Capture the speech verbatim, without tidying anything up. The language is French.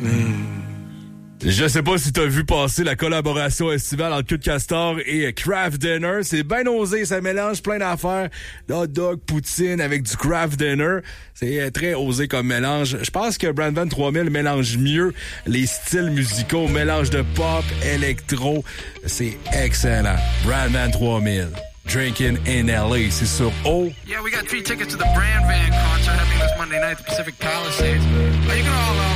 Je sais pas si t'as vu passer la collaboration estivale entre Cul de Castor et Kraft Dinner. C'est bien osé, ça mélange plein d'affaires. Hot dog, poutine avec du Kraft Dinner. C'est très osé comme mélange. Je pense que Brandvan trois mille mélange mieux les styles musicaux, mélange de pop, électro. C'est excellent. Brandvan trois mille. Drinking in L A, c'est sur O. Yeah, we got three tickets to the Brandvan concert happening this Monday night at the Pacific Palisades. Are you gonna all